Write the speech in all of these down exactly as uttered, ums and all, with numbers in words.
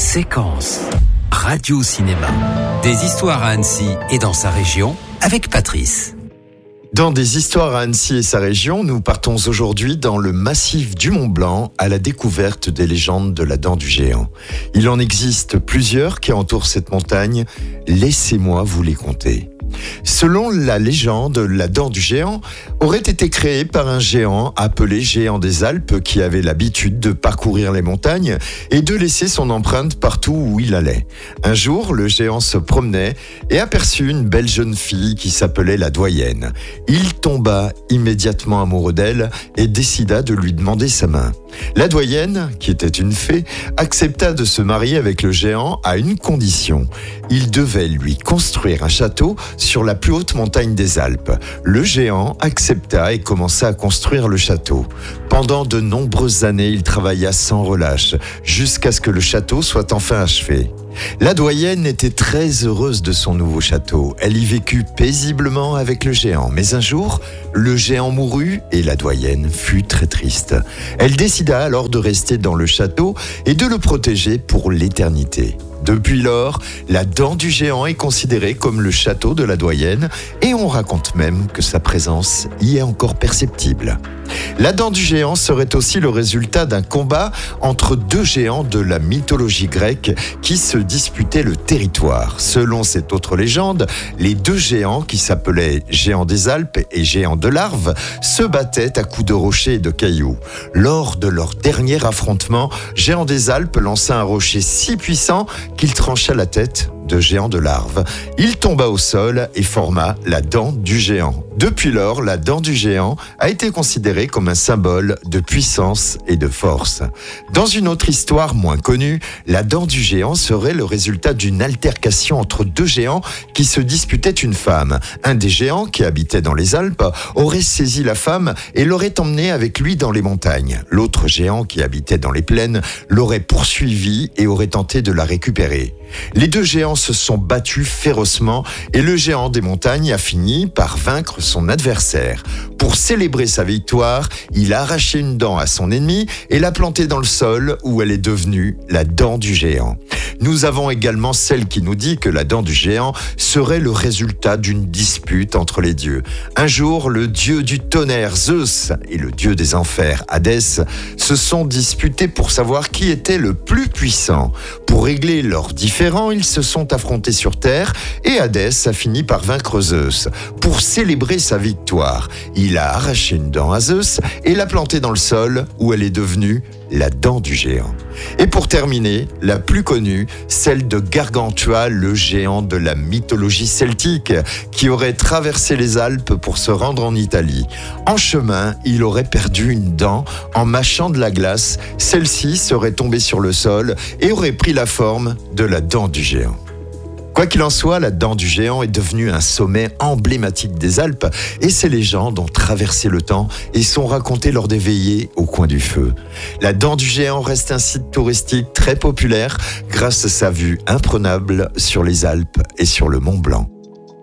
Séquence Radio Cinéma. Des histoires à Annecy et dans sa région avec Patrice. Dans des histoires à Annecy et sa région, nous partons aujourd'hui dans le massif du Mont Blanc à la découverte des légendes de la Dent du Géant. Il en existe plusieurs qui entourent cette montagne. Laissez-moi vous les conter. Selon la légende, la Dent du Géant aurait été créée par un géant appelé Géant des Alpes qui avait l'habitude de parcourir les montagnes et de laisser son empreinte partout où il allait. Un jour, le géant se promenait et aperçut une belle jeune fille qui s'appelait la doyenne. Il tomba immédiatement amoureux d'elle et décida de lui demander sa main. La doyenne, qui était une fée, accepta de se marier avec le géant à une condition. Il devait lui construire un château sur la plus haute montagne des Alpes. Le géant accepta et commença à construire le château. Pendant de nombreuses années, il travailla sans relâche, jusqu'à ce que le château soit enfin achevé. La doyenne était très heureuse de son nouveau château. Elle y vécut paisiblement avec le géant. Mais un jour, le géant mourut et la doyenne fut très triste. Elle décida alors de rester dans le château et de le protéger pour l'éternité. Depuis lors, la Dent du Géant est considérée comme le château de la doyenne et on raconte même que sa présence y est encore perceptible. La Dent du Géant serait aussi le résultat d'un combat entre deux géants de la mythologie grecque qui se disputaient le territoire. Selon cette autre légende, les deux géants qui s'appelaient Géant des Alpes et Géant de l'Arve se battaient à coups de rochers et de cailloux. Lors de leur dernier affrontement, Géant des Alpes lança un rocher si puissant qu'il trancha la tête de Géant de l'Arve. Il tomba au sol et forma la Dent du Géant. Depuis lors, la Dent du Géant a été considérée comme un symbole de puissance et de force. Dans une autre histoire moins connue, la Dent du Géant serait le résultat d'une altercation entre deux géants qui se disputaient une femme. Un des géants, qui habitait dans les Alpes, aurait saisi la femme et l'aurait emmenée avec lui dans les montagnes. L'autre géant, qui habitait dans les plaines, l'aurait poursuivie et aurait tenté de la récupérer. Les deux géants se sont battus férocement et le géant des montagnes a fini par vaincre son adversaire. Pour célébrer sa victoire, il a arraché une dent à son ennemi et l'a plantée dans le sol où elle est devenue la Dent du Géant. Nous avons également celle qui nous dit que la Dent du Géant serait le résultat d'une dispute entre les dieux. Un jour, le dieu du tonnerre, Zeus, et le dieu des enfers, Hadès, se sont disputés pour savoir qui était le plus puissant. Pour régler leurs différends, ils se sont affrontés sur terre et Hadès a fini par vaincre Zeus. Pour célébrer sa victoire, il a arraché une dent à Zeus et l'a plantée dans le sol où elle est devenue la Dent du Géant. Et pour terminer, la plus connue, celle de Gargantua, le géant de la mythologie celtique, qui aurait traversé les Alpes pour se rendre en Italie. En chemin, il aurait perdu une dent en mâchant de la glace. Celle-ci serait tombée sur le sol et aurait pris la forme de la Dent du Géant. Quoi qu'il en soit, la Dent du Géant est devenue un sommet emblématique des Alpes et ces légendes ont traversé le temps et sont racontées lors des veillées au coin du feu. La Dent du Géant reste un site touristique très populaire grâce à sa vue imprenable sur les Alpes et sur le Mont Blanc.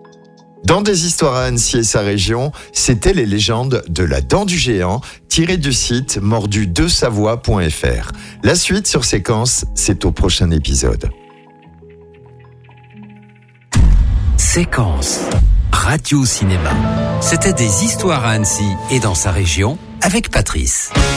Dans des histoires à Annecy et sa région, c'était les légendes de la Dent du Géant tirées du site mordu de savoie point f r. La suite sur Séquence, c'est au prochain épisode. Séquence Radio Cinéma. C'était des histoires à Annecy et dans sa région avec Patrice.